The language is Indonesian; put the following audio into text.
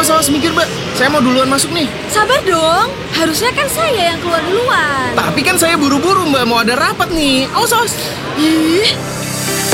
awas, mikir mbak. Saya mau duluan masuk nih. Sabar dong, harusnya kan saya yang keluar duluan. Tapi kan saya buru-buru mbak, mau ada rapat nih. Awas. Ih,